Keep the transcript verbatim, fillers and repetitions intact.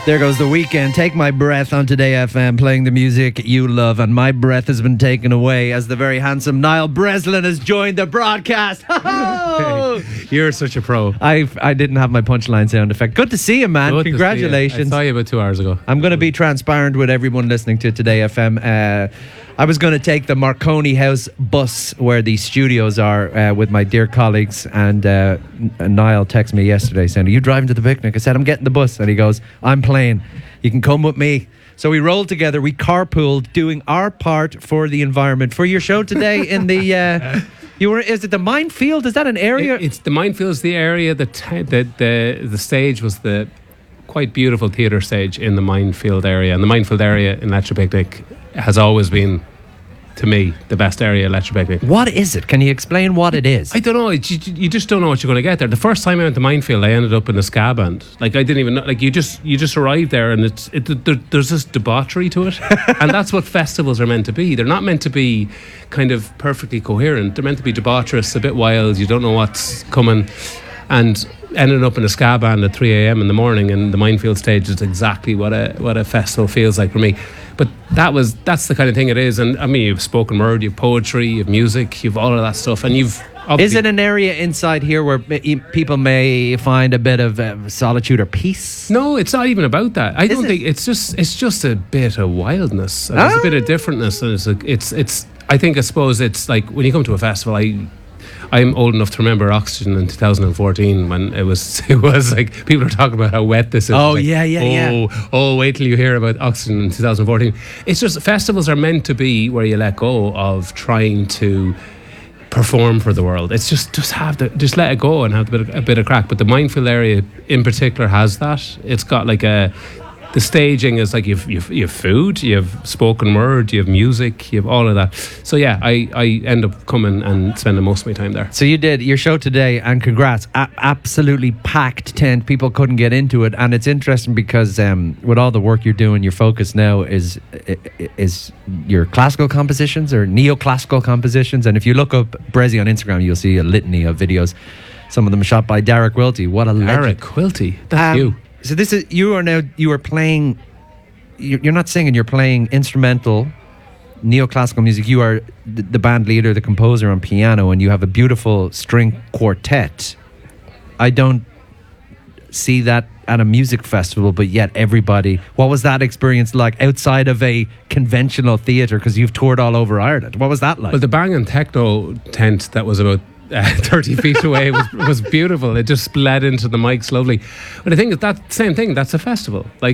There goes The Weekend. Take My Breath on Today F M, playing the music you love. And my breath has been taken away as the very handsome Niall Breslin has joined the broadcast. Hey, you're such a pro. I I didn't have my punchline sound effect. Good to see you, man. Good to see you. Congratulations. I saw you about two hours ago. I'm going to be transparent with everyone listening to Today F M. Uh, I was going to take the Marconi House bus where the studios are uh, with my dear colleagues, and uh, Niall texted me yesterday saying, "Are you driving to the picnic?" I said, "I'm getting the bus," and he goes, "I'm playing. You can come with me." So we rolled together, we carpooled, doing our part for the environment. For your show today in the, uh, you were, is it the Minefield? Is that an area? It, it's the Minefield's the area. The, t- the the the stage was the quite beautiful theatre stage in the Minefield area, and the Minefield area in Leicester Picnic has always been, to me, the best area of Leicester Picnic. What is it? Can you explain what it is? I don't know. You, you just don't know what you're going to get there. The first time I went to Minefield, I ended up in a ska band. Like, I didn't even know. Like, you just you just arrive there, and it's it, there, there's this debauchery to it. And that's what festivals are meant to be. They're not meant to be kind of perfectly coherent. They're meant to be debaucherous, a bit wild. You don't know what's coming. And ended up in a ska band at three a.m. in the morning, and the Minefield stage is exactly what a what a festival feels like for me. But that was that's the kind of thing it is. And I mean, you've spoken word, you've poetry, you've music, you've all of that stuff, and you've is it an area inside here where people may find a bit of uh, solitude or peace? No, it's not even about that. I is don't it? think it's just it's just a bit of wildness. And ah. There's a bit of differentness, and it's a, it's it's. I think I suppose it's like when you come to a festival. I. I'm old enough to remember Oxygen in two thousand fourteen when it was it was like people are talking about how wet this is. Oh like, yeah, yeah, oh, yeah. Oh, wait till you hear about Oxygen in two thousand fourteen. It's just festivals are meant to be where you let go of trying to perform for the world. It's just just have to just let it go and have a bit of, a bit of crack. But the Minefield area in particular has that. It's got like a. The staging is like you've, you've you've food, you have spoken word, you have music, you have all of that. So yeah, I, I end up coming and spending most of my time there. So you did your show today, and congrats, a- absolutely packed tent. People couldn't get into it, and it's interesting because um, with all the work you're doing, your focus now is is your classical compositions or neoclassical compositions. And if you look up Brezzy on Instagram, you'll see a litany of videos. Some of them shot by Derek Wilty. What a legend! Derek Wilty, that's um, you. So this is you are now you are playing. You're not singing. You're playing instrumental, neoclassical music. You are the, the band leader, the composer on piano, and you have a beautiful string quartet. I don't see that at a music festival, but yet everybody. What was that experience like outside of a conventional theatre? Because you've toured all over Ireland. What was that like? Well, the Bang and Techno tent that was about Uh, thirty feet away was was beautiful. It just bled into the mics lovely. But I think that same thing, that's a festival. Like